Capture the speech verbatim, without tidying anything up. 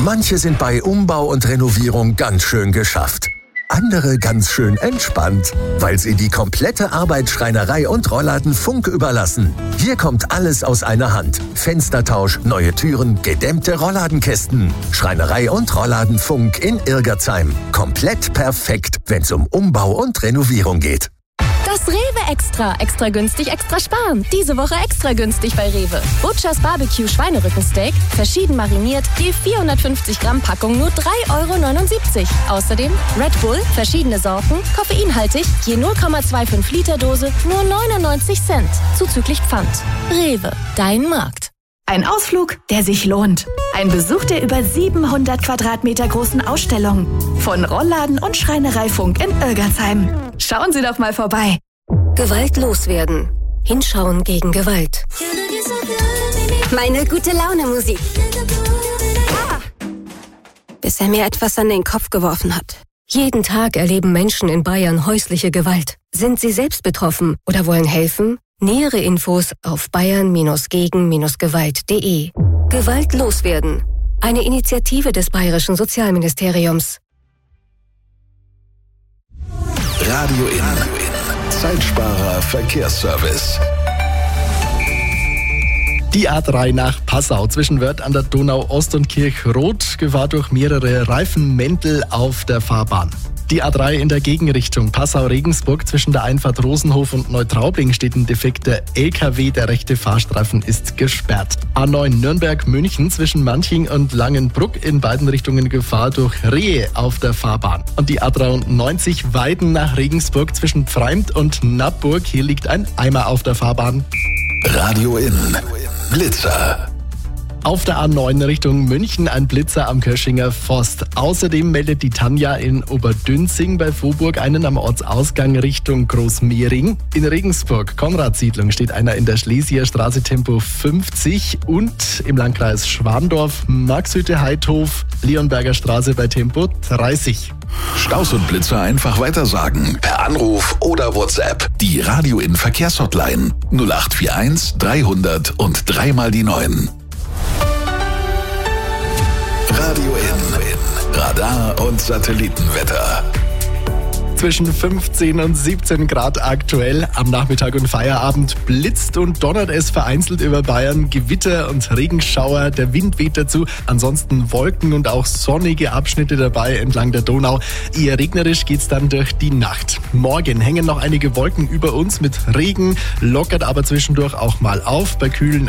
Manche sind bei Umbau und Renovierung ganz schön geschafft. Andere ganz schön entspannt, weil sie die komplette Arbeit Schreinerei und Rollladen Funk überlassen. Hier kommt alles aus einer Hand. Fenstertausch, neue Türen, gedämmte Rollladenkästen. Schreinerei und Rollladen Funk in Irgerzheim. Komplett perfekt, wenn's um Umbau und Renovierung geht. Das Rewe Extra. Extra günstig, extra sparen. Diese Woche extra günstig bei Rewe. Butchers Barbecue Schweinerückensteak, verschieden mariniert, je vierhundertfünfzig Gramm Packung, nur drei Euro neunundsiebzig. Außerdem Red Bull, verschiedene Sorten, koffeinhaltig, je null Komma fünfundzwanzig Liter Dose, nur neunundneunzig Cent. Zuzüglich Pfand. Rewe, dein Markt. Ein Ausflug, der sich lohnt. Ein Besuch der über siebenhundert Quadratmeter großen Ausstellung. Von Rollladen und Schreinerei Funk in Irgerzheim. Schauen Sie doch mal vorbei. Gewalt loswerden. Hinschauen gegen Gewalt. Meine gute Laune Musik. Ah. Bis er mir etwas an den Kopf geworfen hat. Jeden Tag erleben Menschen in Bayern häusliche Gewalt. Sind Sie selbst betroffen oder wollen helfen? Nähere Infos auf bayern gegen gewalt punkt de. Gewalt loswerden. Eine Initiative des Bayerischen Sozialministeriums. Radio In. Zeitsparer Verkehrsservice. Die A drei nach Passau zwischen Wörth an der Donau Ost und Kirchrot. Gefahr durch mehrere Reifenmäntel auf der Fahrbahn. Die A drei in der Gegenrichtung Passau-Regensburg zwischen der Einfahrt Rosenhof und Neutraubling steht ein defekter L K W. Der rechte Fahrstreifen ist gesperrt. A neun Nürnberg-München zwischen Manching und Langenbruck in beiden Richtungen Gefahr durch Rehe auf der Fahrbahn. Und die A dreiundneunzig Weiden nach Regensburg zwischen Pfreimt und Nappburg. Hier liegt ein Eimer auf der Fahrbahn. Radio In. Blitzer. Auf der A neun Richtung München ein Blitzer am Köschinger Forst. Außerdem meldet die Tanja in Oberdünzing bei Vohburg einen am Ortsausgang Richtung Großmehring. In Regensburg, Konradsiedlung, steht einer in der Schlesierstraße Tempo fünfzig und im Landkreis Schwandorf, Marxhütte-Heidhof, Leonberger Straße bei Tempo dreißig. Staus und Blitzer einfach weitersagen. Per Anruf oder WhatsApp. Die Radio In Verkehrshotline null acht vier eins dreihundert und dreimal die neun. Radio In. Radar und Satellitenwetter. Zwischen fünfzehn und siebzehn Grad aktuell. Am Nachmittag und Feierabend blitzt und donnert es vereinzelt über Bayern. Gewitter und Regenschauer, der Wind weht dazu. Ansonsten Wolken und auch sonnige Abschnitte dabei entlang der Donau. Eher regnerisch geht's dann durch die Nacht. Morgen hängen noch einige Wolken über uns mit Regen, lockert aber zwischendurch auch mal auf bei kühlen